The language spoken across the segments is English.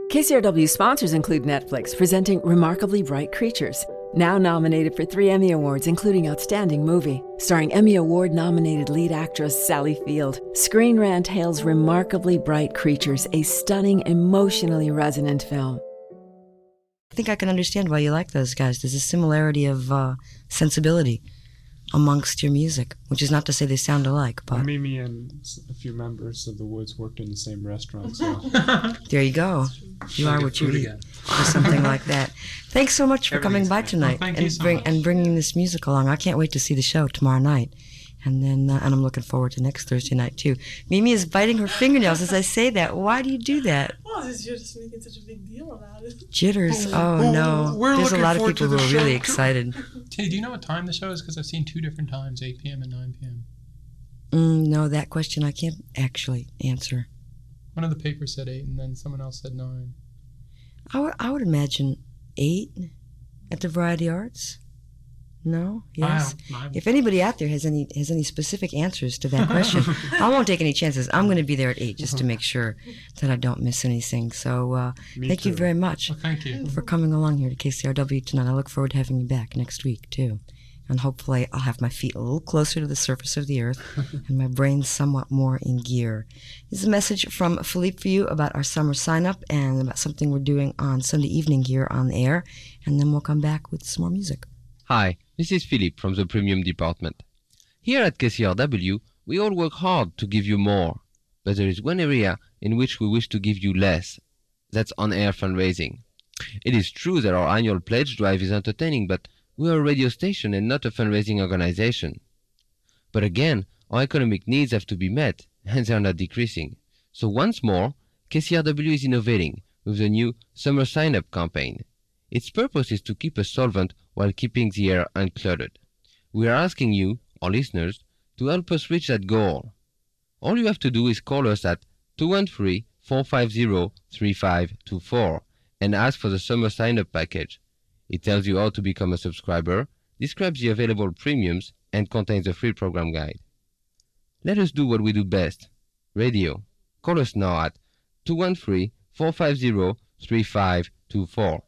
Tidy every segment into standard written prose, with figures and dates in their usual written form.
KCRW sponsors include Netflix, presenting Remarkably Bright Creatures. Now nominated for 3 Emmy Awards, including Outstanding Movie. Starring Emmy Award-nominated lead actress Sally Field. Screen Rant hails Remarkably Bright Creatures, a stunning, emotionally resonant film. I think I can understand why you like those guys. There's a similarity of sensibility amongst your music, which is not to say they sound alike, but... Mimi and a few members of the Woods worked in the same restaurant, so... There you go. You are what you eat, or something like that. Thanks so much for coming by tonight and bringing this music along. I can't wait to see the show tomorrow night. And then, and I'm looking forward to next Thursday night, too. Mimi is biting her fingernails as I say that. Why do you do that? Well, you're just making such a big deal about it. Jitters. Oh, no. There's a lot of people who are really excited. Hey, do you know what time the show is? Because I've seen 2 different times, 8 p.m. and 9 p.m. No, that question I can't actually answer. One of the papers said 8, and then someone else said 9. I would imagine 8 at the Variety Arts. No? Yes? If anybody out there has any specific answers to that question, I won't take any chances. I'm going to be there at 8 just to make sure that I don't miss anything. So thank you very much thank you for coming along here to KCRW tonight. I look forward to having you back next week, too. And hopefully I'll have my feet a little closer to the surface of the earth and my brain somewhat more in gear. This is a message from Philippe for you about our summer sign-up and about something we're doing on Sunday evening here on the air. And then we'll come back with some more music. Hi, this is Philippe from the Premium Department. Here at KCRW, we all work hard to give you more. But there is one area in which we wish to give you less. That's on-air fundraising. It is true that our annual pledge drive is entertaining, but we are a radio station and not a fundraising organization. But again, our economic needs have to be met, and they are not decreasing. So once more, KCRW is innovating with the new Summer Sign-Up campaign. Its purpose is to keep us solvent while keeping the air uncluttered. We are asking you, our listeners, to help us reach that goal. All you have to do is call us at 213-450-3524 and ask for the Summer Sign-Up package. It tells you how to become a subscriber, describes the available premiums, and contains a free program guide. Let us do what we do best, radio. Call us now at 213-450-3524.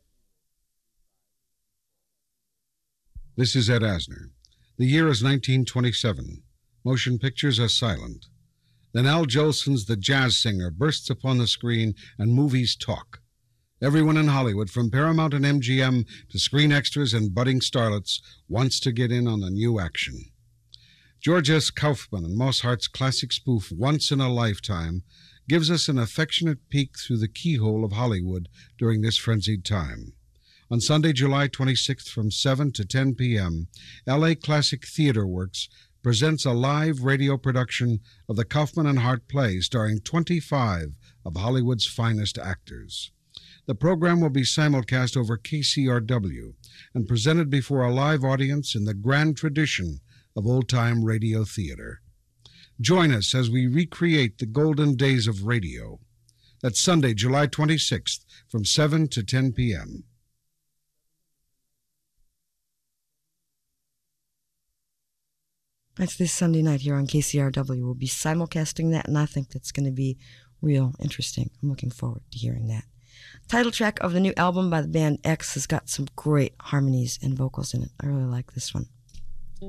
This is Ed Asner. The year is 1927. Motion pictures are silent. Then Al Jolson's The Jazz Singer bursts upon the screen and movies talk. Everyone in Hollywood, from Paramount and MGM to screen extras and budding starlets, wants to get in on the new action. George S. Kaufman and Moss Hart's classic spoof Once in a Lifetime gives us an affectionate peek through the keyhole of Hollywood during this frenzied time. On Sunday, July 26th from 7 to 10 p.m., L.A. Classic Theater Works presents a live radio production of the Kaufman and Hart play starring 25 of Hollywood's finest actors. The program will be simulcast over KCRW and presented before a live audience in the grand tradition of old-time radio theater. Join us as we recreate the golden days of radio. That's Sunday, July 26th from 7 to 10 p.m. That's this Sunday night here on KCRW. We'll be simulcasting that, and I think that's going to be real interesting. I'm looking forward to hearing that. Title track of the new album by the band X has got some great harmonies and vocals in it. I really like this one.